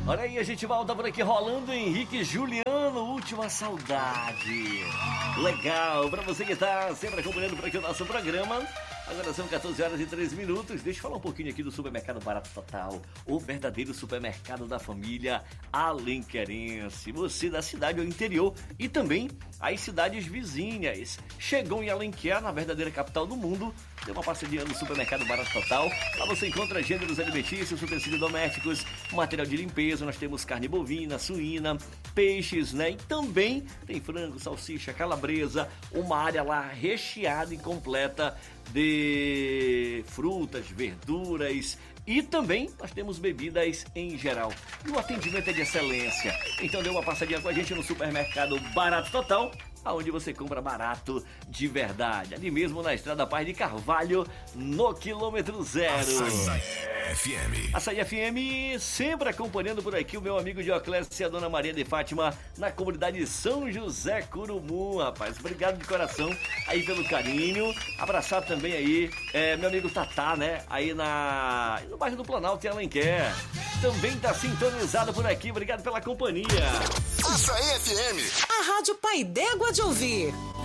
Olha aí, a gente volta por aqui rolando Henrique e Juliano, Última Saudade. Legal, pra você que tá sempre acompanhando por aqui o nosso programa. Agora são 14 horas e 3 minutos. Deixa eu falar um pouquinho aqui do Supermercado Barato Total, o verdadeiro supermercado da família alenquerense. Você da cidade ou interior e também as cidades vizinhas. Chegou em Alenquer, na verdadeira capital do mundo. Tem uma parceria no Supermercado Barato Total. Lá você encontra gêneros alimentícios, utensílios domésticos, material de limpeza. Nós temos carne bovina, suína, peixes, né? E também tem frango, salsicha, calabresa. Uma área lá recheada e completa de frutas, verduras e também nós temos bebidas em geral. E o atendimento é de excelência. Então dê uma passadinha com a gente no Supermercado Barato Total, aonde você compra barato de verdade. Ali mesmo na Estrada Paz de Carvalho, no quilômetro 0. Açaí FM. Açaí FM, sempre acompanhando por aqui o meu amigo Dioclésio e a Dona Maria de Fátima, na comunidade São José Curumu, rapaz. Obrigado de coração aí pelo carinho. Abraçar também aí meu amigo Tatá, né? Aí no bairro do Planalto, em Alenquer. Também tá sintonizado por aqui. Obrigado pela companhia. Açaí FM. A Rádio Pai d'Égua de ouvir.